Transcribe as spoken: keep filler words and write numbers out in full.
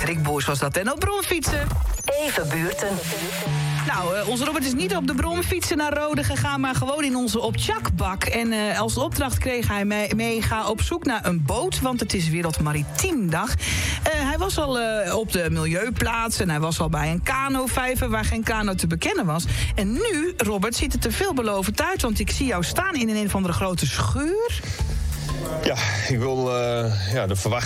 Rick Boers was dat. En op bromfietsen. Even buurten. Nou, uh, onze Robert is niet op de bromfietsen naar Rode gegaan, maar gewoon in onze optjakbak. En uh, als opdracht kreeg hij mee, mee, ga op zoek naar een boot, want het is Wereld Maritiemdag. Uh, hij was al uh, op de Milieuplaats en hij was al bij een kanovijver waar geen kano te bekennen was. En nu, Robert, ziet het er veelbelovend uit, want ik zie jou staan in een, een of andere grote schuur. Ja, ik wil uh, ja, de verwachting